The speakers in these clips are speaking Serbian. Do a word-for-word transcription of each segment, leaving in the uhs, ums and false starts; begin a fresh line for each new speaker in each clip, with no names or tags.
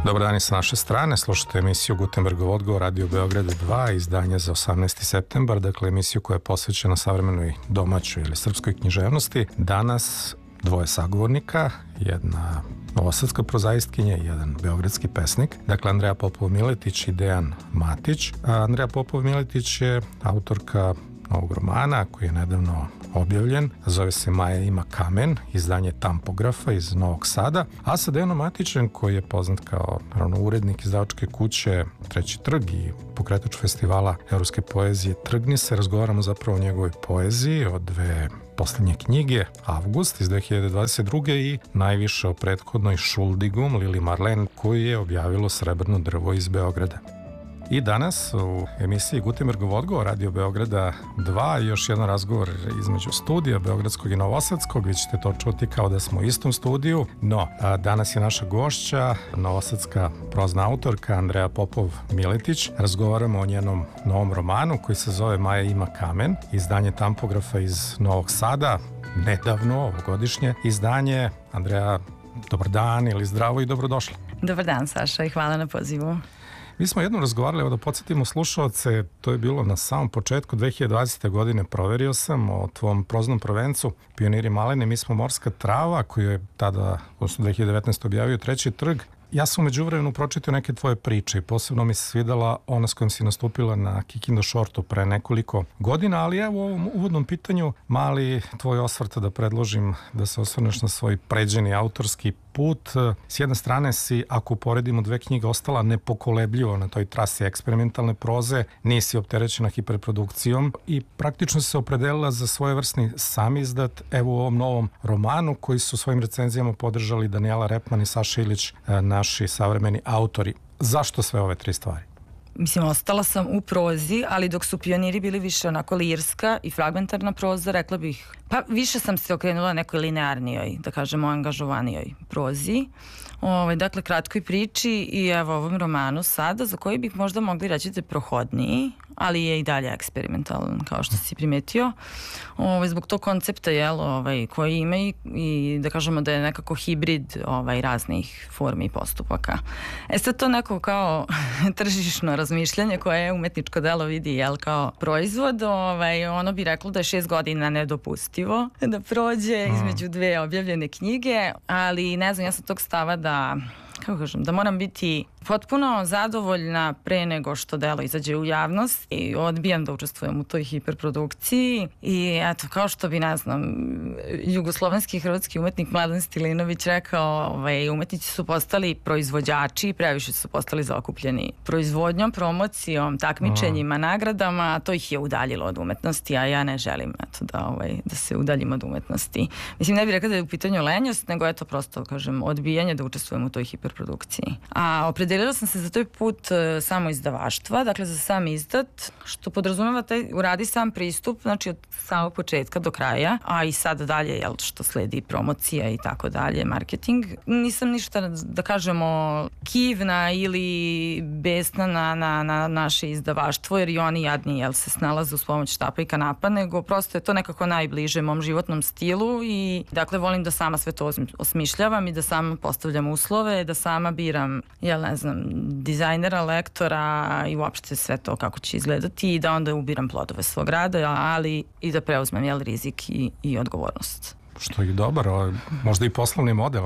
Dobar dan i sa naše strane, slušate emisiju Gutenbergov odgovor, Radio Beograd dva, izdanje za osamnaesti septembar, dakle emisiju koja je posvećena savremenoj domaćoj ili srpskoj književnosti. Danas dvoje sagovornika, jedna novosadska prozaistkinja i jedan beogradski pesnik, dakle Andreja Popov-Miletić i Dejan Matić. A Andreja Popov-Miletić je autorka novog romana koji je nedavno objavljen, zove se Maja ima kamen, izdanje Tampografa iz Novog Sada, a sa Dejanom Matićem, koji je poznat kao naravno urednik izdavačke kuće Treći trg i pokretač festivala evropske poezije Trgni se, razgovaramo zapravo o njegovoj poeziji, o dve poslednje knjige, Avgust iz dve hiljade dvadeset druge i najviše o prethodnoj Šuldigum Lili Marlen, koju je objavilo Srebrno drvo iz Beograda. I danas u emisiji Gutenbergov odgovor, Radio Beograda dva, još jedan razgovor između studija Beogradskog i Novosadskog. Vi ćete to čuti kao da smo u istom studiju, no a danas je naša gošća, novosadska prozna autorka Andreja Popov-Miletić. Razgovaramo o njenom novom romanu koji se zove Maja ima kamen, izdanje Tampografa iz Novog Sada, nedavno, ovogodišnje izdanje. Andreja, dobar dan ili zdravo i dobrodošla.
Dobar dan, Saša, i hvala na pozivu.
Mi smo jednom razgovarali, evo da podsjetimo slušalce, to je bilo na samom početku dve hiljade dvadesete godine, proverio sam o tvom proznom prvencu Pioniri malene, mi smo morska trava, koju je tada, odnosno dve hiljade devetnaeste objavio Treći trg. Ja sam umeđu vremenu pročitao neke tvoje priče i posebno mi se svidela ona s kojom si nastupila na Kikinda Shortu pre nekoliko godina, ali evo u ovom uvodnom pitanju mali tvoj osvrt da predložim da se osvrneš na svoj pređeni autorski put. S jedne strane si, ako uporedimo dve knjige, ostala nepokolebljivo na toj trasi eksperimentalne proze, nisi opterećena hiperprodukcijom i praktično se opredelila za svojevrsni samizdat, evo u ovom novom romanu koji su svojim recenzijama podržali Danijela Repman i Saša Ilić, naši savremeni autori. Zašto sve ove tri stvari?
Mislim, ostala sam u prozi, ali dok su Pioniri bili više onako lirska i fragmentarna proza, rekla bih, pa više sam se okrenula nekoj linearnijoj, da kažemo angažovanijoj prozi. Ovaj, dakle, kratkoj priči i evo ovom romanu sada, za koji bih možda mogli reći da je prohodniji, ali je i dalje eksperimentalan, kao što si primetio. Ovaj, zbog tog koncepta, jel, ovaj, koji ima i, i da kažemo da je nekako hibrid ovaj, raznih formi i postupaka. E sad to neko kao tržišno razmišljanje koje je umetničko delo vidi, jel, kao proizvod, ovaj, ono bi reklo da je šest godina nedopustivo da prođe između dve objavljene knjige, ali ne znam, ja sam tog stava da, kako kažem, da moram biti potpuno zadovoljna pre nego što delo izađe u javnost i odbijam da učestvujem u toj hiperprodukciji i eto, kao što bi, ne znam, jugoslovenski i hrvatski umetnik Mladen Stilinović rekao, ovaj, umetnici su postali proizvođači, previše su postali zaokupljeni proizvodnjom, promocijom, takmičenjima, nagradama, a to ih je udaljilo od umetnosti, a ja ne želim eto, da, ovaj, da se udaljim od umetnosti. Mislim, ne bih rekla da je u pitanju lenjost, nego eto, prosto, kažem, odbijanje da učestvujem u toj hiperprodukciji. A opredelila sam se za taj put uh, samo izdavaštva, dakle za sam izdat, što podrazumeva taj uradi sam pristup, znači od samog početka do kraja, a i sad dalje, jel, što sledi promocija i tako dalje, marketing. Nisam ništa, da kažemo, kivna ili besna na, na, na naše izdavaštvo, jer i oni jadni, jel, se snalaze uz pomoć štapa i kanapa, nego prosto je to nekako najbliže mom životnom stilu i dakle volim da sama sve to osmišljavam i da sama postavljam uslove, da sama biram, jel, ne znam, dizajnera, lektora i uopšte sve to kako će izgledati i da onda ubiram plodove svog rada, ali i da preuzmem, jel, rizik i, i odgovornost.
Što je dobar, možda i poslovni model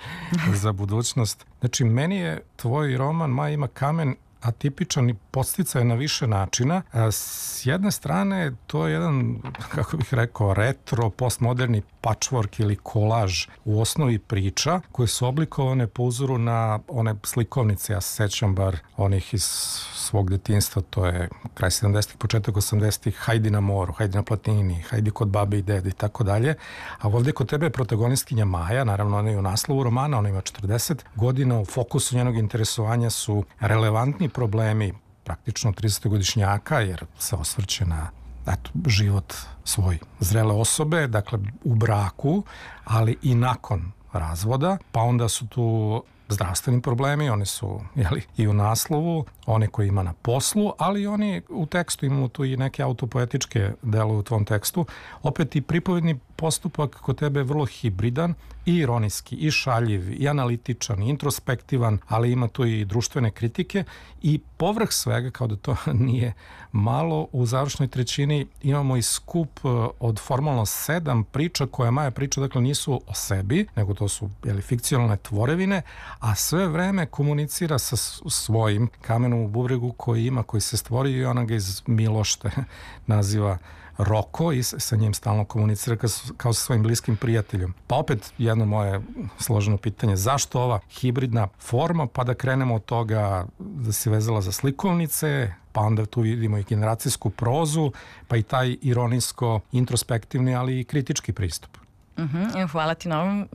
za budućnost. Znači, meni je tvoj roman Maja ima kamen atipičan i podsticaj na više načina. S jedne strane, to je jedan, kako bih rekao, retro, postmoderni patchwork ili kolaž u osnovi priča koje su oblikovane po uzoru na one slikovnice, ja se sećam bar onih iz svog detinjstva, to je kraj sedamdesetih, početak osamdesetih, Hajdi na moru, Hajdi na planini, Hajdi kod babe i dede i tako dalje. A ovdje kod tebe je protagonistkinja Maja, naravno ona je u naslovu romana, ona ima četrdeset godina, u fokusu njenog interesovanja su relevantni problemi praktično tridesetogodišnjaka, jer se osvrće na eto, život svoj zrele osobe, dakle u braku, ali i nakon razvoda, pa onda su tu zdravstveni problemi, oni su jeli, i u naslovu, one koje ima na poslu, ali oni u tekstu, imamo tu i neke autopoetičke dele u tvom tekstu, opet i pripovedni postupak kod tebe je vrlo hibridan i ironijski, i šaljiv, i analitičan, i introspektivan, ali ima tu i društvene kritike i povrh svega, kao da to nije malo, u završnoj trećini imamo i skup od formalno sedam priča koje Maja priča, dakle nisu o sebi, nego to su jeli, fikcionalne tvorevine, a sve vreme komunicira sa svojim kamenom u bubregu koji ima, koji se stvorio i ona ga iz Milošte naziva Roko i sa njim stalno komunicira kao sa svojim bliskim prijateljom. Pa opet jedno moje složeno pitanje, zašto ova hibridna forma, pa da krenemo od toga da se vezala za slikovnice, pa onda tu vidimo i generacijsku prozu, pa i taj ironijsko, introspektivni, ali i kritički pristup.
Uh-huh. Hvala ti na ovom